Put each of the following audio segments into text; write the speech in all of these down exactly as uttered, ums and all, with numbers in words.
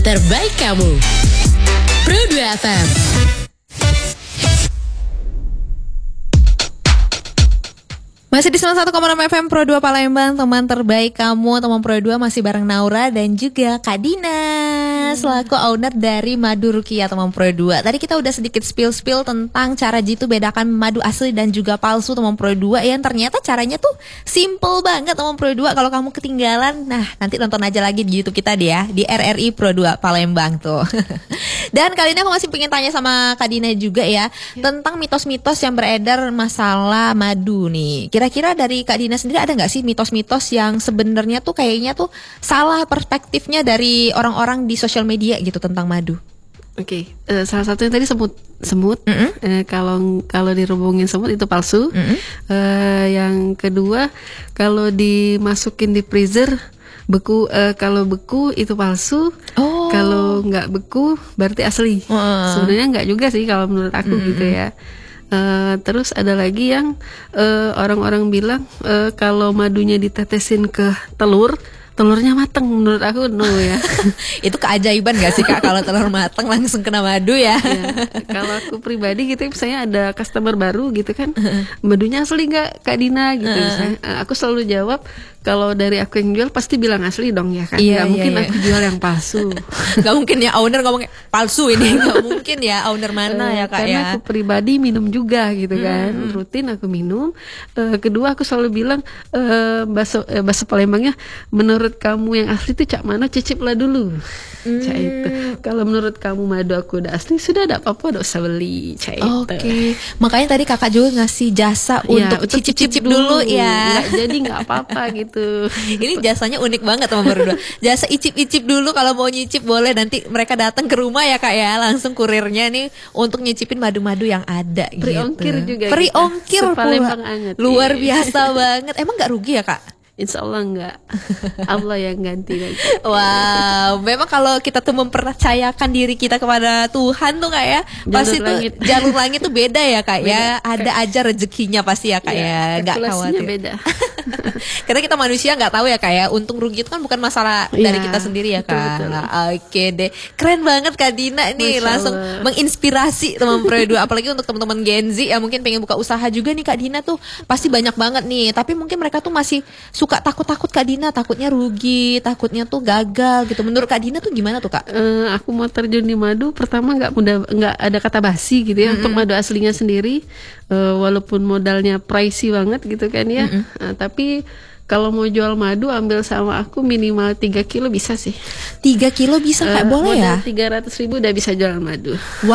terbaik kamu. Pro dua F M. Masih di sembilan puluh satu koma enam F M Pro dua Palembang, teman terbaik kamu. Teman Pro dua masih bareng Naura dan juga Kak Dina, selaku owner dari Madu Rukia, teman Pro dua. Tadi kita udah sedikit spill-spill tentang cara jitu bedakan madu asli dan juga palsu, teman Pro dua. Yang ternyata caranya tuh simple banget, teman Pro dua. Kalau kamu ketinggalan, nah nanti nonton aja lagi di YouTube kita deh ya, di R R I Pro dua Palembang tuh. Dan kali ini aku masih pengen tanya sama Kak Dina juga ya, ya. tentang mitos-mitos yang beredar masalah madu nih. Kira-kira dari Kak Dina sendiri ada nggak sih mitos-mitos yang sebenarnya tuh kayaknya tuh salah perspektifnya dari orang-orang di sosial media gitu tentang madu? Oke, okay. uh, salah satunya tadi semut, semut. Mm-hmm. Uh, kalau kalau dirubungin semut itu palsu. Mm-hmm. Uh, yang kedua, kalau dimasukin di freezer beku, uh, kalau beku itu palsu. Oh. Kalau nggak beku berarti asli. Uh. Sebenarnya nggak juga sih kalau menurut aku mm-hmm. gitu ya. Uh, terus ada lagi yang uh, orang-orang bilang uh, kalau madunya ditetesin ke telur, telurnya mateng. Menurut aku no ya. Itu keajaiban gak sih Kak kalau telur mateng langsung kena madu ya? Ya, kalau aku pribadi gitu, misalnya ada customer baru gitu kan, madunya asli nggak Kak Dina gitu, misalnya, uh, aku selalu jawab kalau dari aku yang jual pasti bilang asli dong ya kan. Iya, gak iya, mungkin iya. aku jual yang palsu. Gak mungkin ya owner ngomong palsu ini, gak mungkin ya owner mana uh, ya Kak karena ya. aku pribadi minum juga gitu kan, hmm. rutin aku minum. Uh, kedua aku selalu bilang uh, bahasa uh, bahasa Palembangnya, menurut kamu yang asli itu cak mana, ciciplah dulu. Hmm. Cak itu. Kalau menurut kamu madu aku udah asli, sudah ada apa-apa, udah usah beli. Cak itu. Oke. Okay. Makanya tadi Kakak juga ngasih jasa ya, untuk cicip-cicip dulu, dulu ya. Nggak, jadi nggak apa-apa gitu. Ini jasanya unik banget sama berdua. Jasa icip-icip dulu, kalau mau nyicip boleh, nanti mereka datang ke rumah ya Kak ya, langsung kurirnya nih untuk nyicipin madu-madu yang ada. Free gitu. ongkir juga. Free gitu. ongkir pula. Luar biasa banget. Emang nggak rugi ya Kak? Insya Allah enggak. Allah yang ganti lagi. Wow, memang kalau kita tuh mempercayakan diri kita kepada Tuhan tuh Kak ya, jalur pasti langit. tuh jalur langit tuh beda ya Kak beda. ya. Ada Kay- aja rezekinya pasti ya Kak ya, nggak ya, khawatir. Beda. Karena kita manusia nggak tahu ya Kak ya, untung rugi itu kan bukan masalah ya, dari kita sendiri ya Kak. Betul, betul. Oke deh, keren banget Kak Dina nih, langsung menginspirasi teman Pro dua, apalagi untuk teman-teman Gen Z yang mungkin pengen buka usaha juga nih Kak Dina tuh pasti banyak banget nih, tapi mungkin mereka tuh masih suka takut-takut Kak Dina, takutnya rugi, takutnya tuh gagal gitu. Menurut Kak Dina tuh gimana tuh Kak? Uh, aku mau terjun di madu, pertama nggak mudah, nggak ada kata basi gitu ya. Mm-hmm. Untuk madu aslinya sendiri, uh, walaupun modalnya pricey banget gitu kan ya, mm-hmm. uh, tapi kalau mau jual madu ambil sama aku minimal tiga kilo bisa sih. tiga kilo bisa Kak, uh, boleh ya? tiga ratus ribu udah bisa jual madu.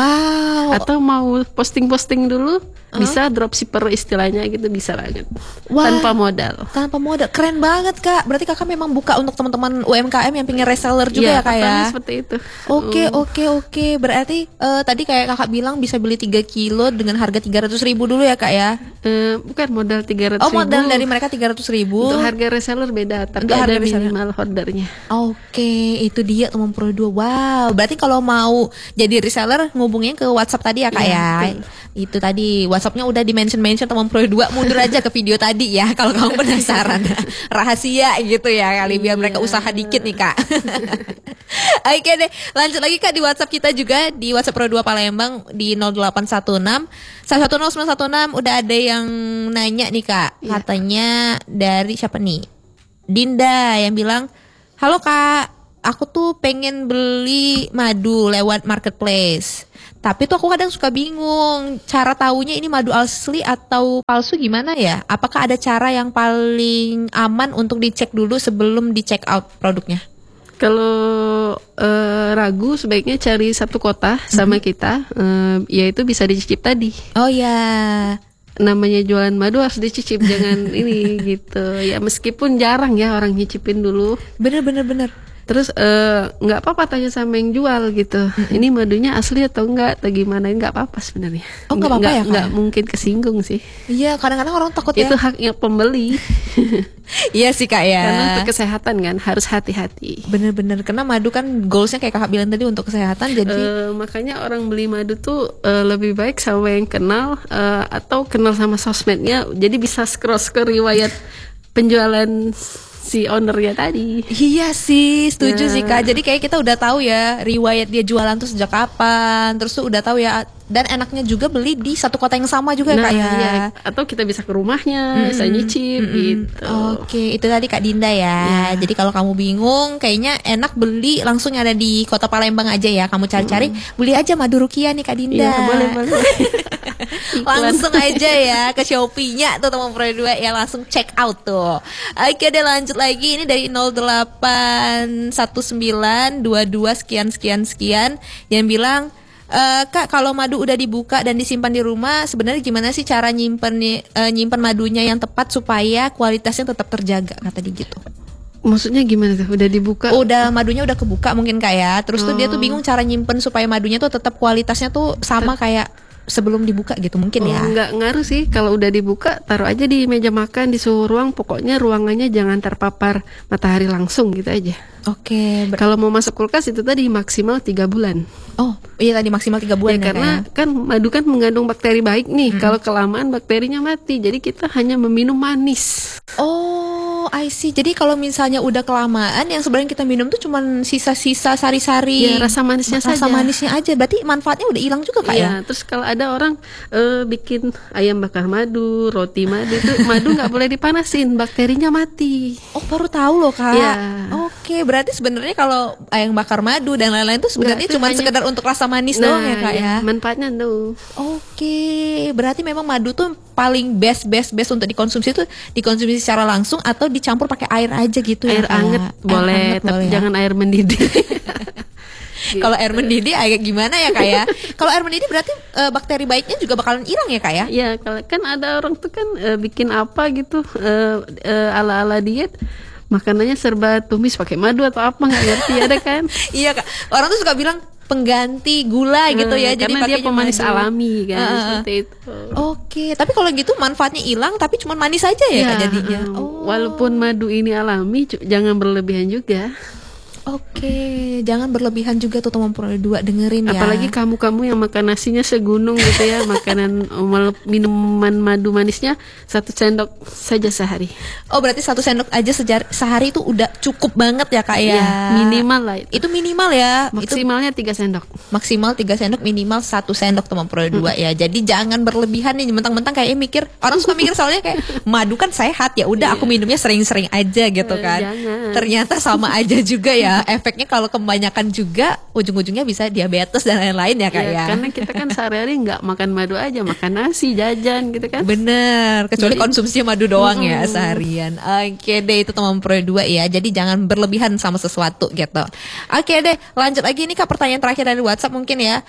Wow. Atau mau posting-posting dulu, uh? bisa dropshipper istilahnya gitu, bisa banget. Wow. Tanpa modal. Tanpa modal, keren banget Kak. Berarti Kakak memang buka untuk teman-teman U M K M yang pengen reseller juga ya, ya Kak ya? Seperti itu. Oke, uh. oke, oke. Berarti uh, tadi kayak Kakak bilang bisa beli tiga kilo dengan harga tiga ratus ribu dulu ya Kak ya? Uh, bukan modal tiga ratus ribu. Oh, modal dari mereka tiga ratus ribu. Untuk harga reseller beda, tapi untuk ada minimal ordernya. Oke, itu dia teman Pro dua. Wow, berarti kalau mau jadi reseller ngubungin ke WhatsApp tadi ya Kak ya? ya? Itu tadi WhatsAppnya udah di mention-mention teman Pro dua. Mundur aja ke video tadi ya kalau kamu penasaran. Rahasia gitu ya kali, biar mereka usaha dikit nih Kak. Oke deh, lanjut lagi Kak di WhatsApp kita juga, di WhatsApp Pro dua Palembang di nol delapan satu enam satu satu nol sembilan satu enam. Udah ada yang nanya nih Kak, katanya dari siapa nih? Dinda yang bilang, halo Kak, aku tuh pengen beli madu lewat marketplace, tapi tuh aku kadang suka bingung cara taunya ini madu asli atau palsu gimana ya? Apakah ada cara yang paling aman untuk dicek dulu sebelum di check out produknya? Kalau uh, ragu sebaiknya cari satu kota sama mm-hmm. kita, uh, yaitu bisa dicicip tadi. Oh ya. Namanya jualan madu harus dicicip, jangan ini gitu ya, meskipun jarang ya orang nyicipin dulu. Bener bener bener. Terus nggak uh, apa-apa tanya sama yang jual gitu, mm-hmm. ini madunya asli atau enggak atau gimana, nggak apa-apa sebenarnya. Oh nggak apa-apa ya? Nggak mungkin kesinggung sih. Iya, kadang-kadang orang takut itu ya. Itu haknya pembeli. Iya sih Kak ya. Karena untuk kesehatan kan harus hati-hati. Bener-bener, karena madu kan goalsnya kayak Kakak bilang tadi untuk kesehatan, jadi uh, makanya orang beli madu tuh uh, lebih baik sama yang kenal uh, atau kenal sama sosmednya, jadi bisa scroll-scroll riwayat penjualan si ownernya tadi. Iya sih, setuju Ya. sih Kak. Jadi kayak kita udah tahu ya riwayat dia jualan tuh sejak kapan. Terus tuh udah tahu ya, dan enaknya juga beli di satu kota yang sama juga Nah, Kak ya. iya. Atau kita bisa ke rumahnya, bisa nyicip gitu. Oke, itu tadi Kak Dinda ya. Ya. Jadi kalau kamu bingung, kayaknya enak beli langsung yang ada di Kota Palembang aja ya. Kamu cari-cari, beli aja madu Rukia nih Kak Dinda. Iya, boleh boleh. Langsung aja ya ke Shopee-nya tuh teman Pro dua ya, langsung check out tuh. Oke deh, lanjut lagi. Ini dari nol delapan satu sembilan dua dua sekian sekian sekian yang bilang, "Eh, Kak, kalau madu udah dibuka dan disimpan di rumah, sebenarnya gimana sih cara nyimpen eh, nyimpen madunya yang tepat supaya kualitasnya tetap terjaga?" Kata dia gitu. Maksudnya gimana tuh? Udah dibuka? Udah madunya udah kebuka mungkin Kak ya. Terus tuh dia tuh bingung cara nyimpen supaya madunya tuh tetap kualitasnya tuh sama kayak sebelum dibuka gitu mungkin Oh, ya. nggak ngaruh sih kalau udah dibuka, taruh aja di meja makan di suhu ruang, pokoknya ruangannya jangan terpapar matahari langsung gitu aja. Oke, ber- Kalau mau masuk kulkas itu tadi maksimal tiga bulan. oh iya tadi maksimal tiga bulan Ya, ya, karena Kak ya? kan madu kan mengandung bakteri baik nih. Kalau kelamaan bakterinya mati. Jadi kita hanya meminum manis. Oh, I see. Jadi kalau misalnya udah kelamaan, yang sebenarnya kita minum tuh cuman sisa-sisa sari-sari. Ya, rasa manisnya rasa saja. manisnya aja. Berarti manfaatnya udah hilang juga Kak ya? Iya, terus kalau ada orang eh, bikin ayam bakar madu, roti madu itu madu nggak boleh dipanasin, bakterinya mati. Oh, baru tahu loh Kak. Iya. Oke, berarti sebenarnya kalau ayam bakar madu dan lain-lain tuh sebenarnya Nggak, itu cuma hanya- sekedar untuk rasa manis doang ya Kak ya? manfaatnya tuh. Oke, berarti memang madu tuh paling best best best untuk dikonsumsi tuh dikonsumsi secara langsung atau dicampur pakai air aja gitu ya Air Kak? anget Air boleh, hangat tapi boleh ya? jangan air mendidih. Kalau air mendidih agak gimana ya Kak ya? Kalau air mendidih berarti eh, bakteri baiknya juga bakalan hilang ya Kak ya? Ya, kalau kan ada orang tuh kan eh, bikin apa gitu eh, eh, ala-ala diet, makanannya serba tumis pakai madu atau apa nggak ngerti ada kan? Iya Kak, orang tuh suka bilang pengganti gula gitu ya, Eh, jadi karena dia pakainya pemanis madu. alami kan, Ah, ah, ah. seperti itu. Oke, tapi kalau gitu manfaatnya hilang tapi cuma manis aja ya, Kak Ya, jadinya. eh, Oh. Walaupun madu ini alami, cu- jangan berlebihan juga. Oke, jangan berlebihan juga tuh teman Pro dua, dengerin ya. Apalagi kamu-kamu yang makan nasinya segunung gitu ya, makanan mal- minuman madu manisnya satu sendok saja sehari. Oh, berarti satu sendok aja sejar- sehari itu udah cukup banget ya Kak ya? Ya, minimal lah itu. Itu minimal ya. Itu Maksimalnya tiga sendok. maksimal tiga sendok, minimal satu sendok teman Pro dua ya. Jadi jangan berlebihan nih, mentang-mentang kayak mikir, orang suka mikir soalnya kayak madu kan sehat ya, udah aku minumnya sering-sering aja gitu Eh, kan. jangan. Ternyata sama aja juga ya. Efeknya kalau kebanyakan juga ujung-ujungnya bisa diabetes dan lain-lain ya Kak Ya, ya. karena kita kan sehari-hari nggak makan madu aja, makan nasi, jajan gitu kan. Bener, kecuali Jadi- konsumsi madu doang ya seharian. Oke deh, itu teman Pro dua ya. Jadi jangan berlebihan sama sesuatu gitu. Oke deh, lanjut lagi nih Kak, pertanyaan terakhir dari WhatsApp mungkin ya.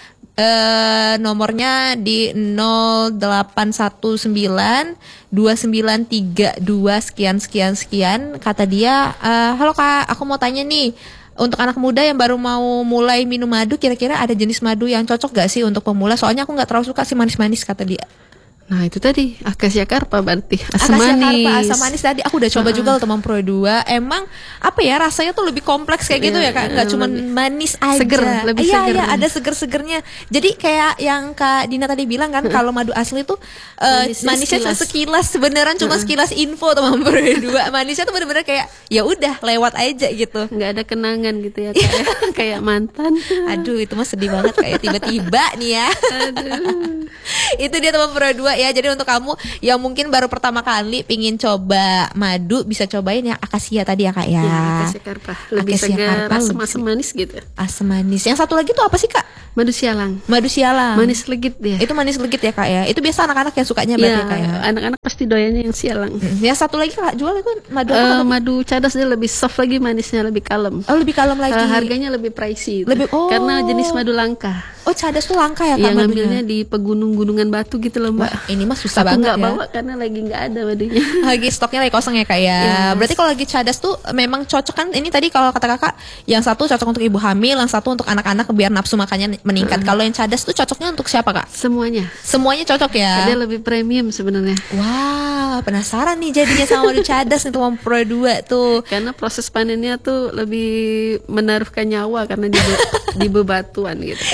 Eh nomornya di nol delapan satu sembilan dua sembilan tiga dua sekian sekian sekian. Kata dia, eh, "Halo Kak, aku mau tanya nih, untuk anak muda yang baru mau mulai minum madu, kira-kira ada jenis madu yang cocok gak sih untuk pemula? Soalnya aku nggak terlalu suka sih manis-manis," kata dia. Nah itu tadi akasia karpa berarti asam Akasia manis. karpa, asam manis tadi aku udah coba juga loh teman Pro dua. Emang apa ya, rasanya tuh lebih kompleks kayak gitu Iya, ya Kak, nggak iya, cuma lebih manis aja. seger, lebih Iya seger. iya, ada seger-segernya. Jadi kayak yang Kak Dina tadi bilang kan, kalau madu asli tuh eh, Manisnya manisnya cuma sekilas. sekilas, beneran cuma sekilas info teman Pro dua. Manisnya tuh bener-bener kayak ya udah lewat aja gitu. Nggak ada kenangan gitu ya kayak kayak mantan. Aduh, itu mah sedih banget kayak tiba-tiba nih ya. Aduh. Itu dia teman Pro dua ya. Jadi untuk kamu yang mungkin baru pertama kali pingin coba madu, bisa cobain yang akasia tadi ya Kak ya. Ya, akasia karpa lebih Akasia segar, karpa asam-asam manis gitu. Asam manis. Yang satu lagi tuh apa sih Kak? Madu sialang, Madu sialang. manis legit dia. Itu manis legit ya Kak ya. Itu biasa anak-anak yang sukanya Ya, berarti Kak ya. anak-anak pasti doyannya yang sialang. Mm, Yang satu lagi Kak jual itu madu apa? Eh, Kak? madu cadas dia lebih soft lagi, manisnya lebih kalem. Oh, lebih kalem lagi. Eh, harganya lebih pricey. itu. Lebih- oh. Karena jenis madu langka. Oh, cadas tuh langka ya Kak Yang madunya. ngambilnya di pegunung-gunungan batu gitu loh Mbak. Wah, ini mah susah Aku banget nggak ya. bawa karena lagi nggak ada madunya. Lagi stoknya lagi kosong ya Kak ya. Yes. Berarti kalau lagi cadas tuh memang cocok kan, ini tadi kalau kata Kakak, yang satu cocok untuk ibu hamil, yang satu untuk anak-anak biar nafsu makannya meningkat. Kalau yang cadas tuh cocoknya untuk siapa Kak? Semuanya. Semuanya cocok ya. Dia lebih premium sebenarnya. Wah, penasaran nih jadinya sama madu cadas nih teman Pro dua tuh. Karena proses panennya tuh lebih menaruhkan nyawa karena di, be- di bebatuan gitu. Iya iya iya,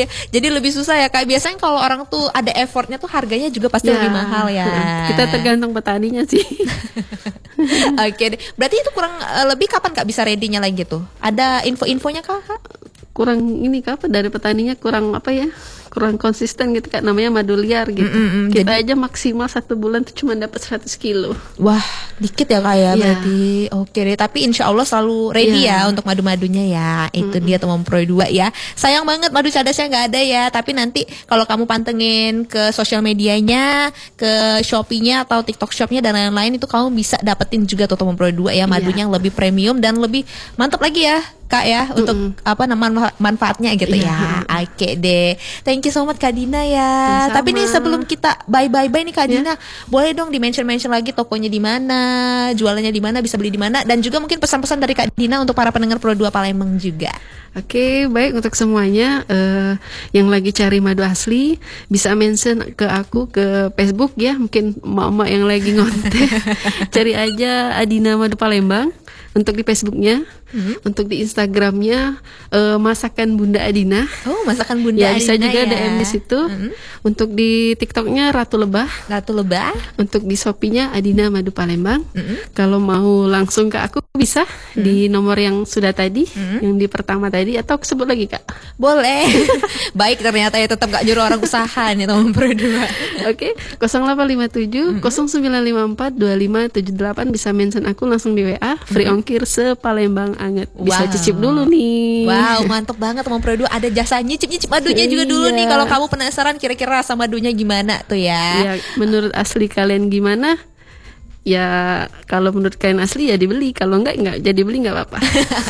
iya. Jadi lebih susah ya Kak. Biasanya kalau orang tuh ada effortnya tuh harganya juga pasti Ya, lebih mahal ya. Kita tergantung petaninya sih. Oke deh. Berarti itu kurang eh, lebih kapan Kak bisa ready-nya lagi tuh? Ada info-infonya Kak? Kurang ini Kak, dari petaninya kurang apa ya? Kurang konsisten gitu Kak, namanya madu liar gitu. Mm, mm, mm, Kita jadi- aja maksimal satu bulan tuh cuma dapat seratus kilo. Wah, dikit ya Kak ya Iya. berarti. Oke deh, tapi insya Allah selalu ready Iya. ya untuk madu-madunya ya. Itu dia teman Pro dua ya. Sayang banget madu cadasnya nggak ada ya. Tapi nanti kalau kamu pantengin ke sosial medianya, ke Shopee-nya atau TikTok Shop-nya dan lain-lain, itu kamu bisa dapetin juga tuh teman Pro dua ya. Madunya yang lebih premium dan lebih mantap lagi ya Kak ya, untuk apa namanya manfaatnya gitu Iya. ya. Oke deh. Thank you so much Kak Dina ya. Sama-sama. Tapi nih sebelum kita bye-bye-bye nih Kak Dina, boleh dong di-mention-mention lagi tokonya di mana, jualannya di mana, bisa beli di mana, dan juga mungkin pesan-pesan dari Kak Dina untuk para pendengar Pro dua Palembang juga. Oke, baik untuk semuanya eh, yang lagi cari madu asli bisa mention ke aku ke Facebook ya, mungkin emak-emak yang lagi ngonten. Cari aja Adina Madu Palembang untuk di Facebooknya, untuk di Instagramnya eh, masakan Bunda Adina. Oh, masakan Bunda Ya bisa Adina juga ya. D M di situ. Untuk di TikToknya Ratu Lebah. Ratu Lebah. Untuk di Shopee-nya Adina Madu Palembang. Kalau mau langsung ke aku bisa di nomor yang sudah tadi, yang di pertama tadi, atau aku sebut lagi Kak. Boleh. Baik, ternyata ya tetap gak nyuruh orang usaha nih teman Pro dua. Oke, nol delapan lima tujuh nol sembilan lima empat dua lima tujuh delapan bisa mention aku langsung di W A, free ongkir se-Palembang anget. Bisa Wow. cicip dulu nih. Wow, mantep banget teman Pro dua. Ada jasa nyicip-nyicip madunya juga dulu Iya. nih. Kalau kamu penasaran kira-kira rasa madunya gimana tuh ya. Ya, menurut asli kalian gimana? Ya, kalau menurut kalian asli ya dibeli, kalau enggak enggak jadi beli enggak apa-apa.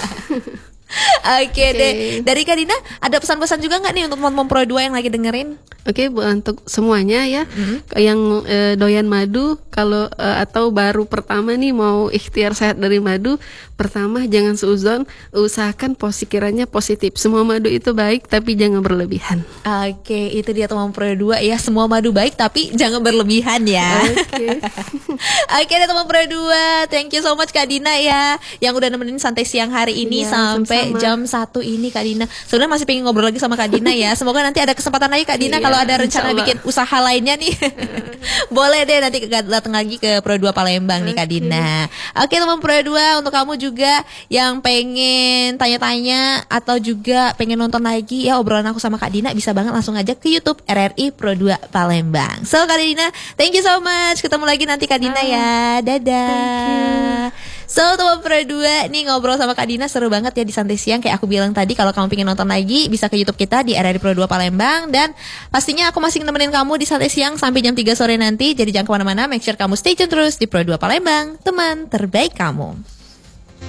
Oke deh. Dari Kak Dina, ada pesan-pesan juga nggak nih untuk teman-teman Pro dua yang lagi dengerin? Oke, bu- untuk semuanya ya, yang eh, doyan madu, kalau eh, atau baru pertama nih mau ikhtiar sehat dari madu, pertama jangan seuzon, usahakan pikirannya positif. Semua madu itu baik, tapi jangan berlebihan. Oke, itu dia teman Pro dua ya. Semua madu baik tapi jangan berlebihan ya. Oke. Oke deh teman Pro dua. Thank you so much Kak Dina ya, yang udah nemenin santai siang hari ini Iya, sampai sama-sama. jam satu ini Kak Dina. Sebenarnya masih pengen ngobrol lagi sama Kak Dina ya. Semoga nanti ada kesempatan lagi Kak Dina Iya, kalau ada rencana insya Allah. bikin usaha lainnya nih. Boleh deh nanti datang lagi ke Pro dua Palembang nih Kak Dina. Oke teman Pro dua, untuk kamu juga yang pengen tanya-tanya atau juga pengen nonton lagi ya obrolan aku sama Kak Dina, bisa banget langsung aja ke YouTube R R I Pro dua Palembang. So Kak Dina, thank you so much. Ketemu lagi nanti Kak Dina ya. Dadah. So teman Pro dua nih, ngobrol sama Kak Dina seru banget ya di Santai Siang. Kayak aku bilang tadi, kalau kamu pengen nonton lagi bisa ke YouTube kita di R R I Pro dua Palembang. Dan pastinya aku masih nemenin kamu di Santai Siang sampai jam tiga sore nanti. Jadi jangan kemana-mana, make sure kamu stay tune terus di Pro dua Palembang, teman terbaik kamu.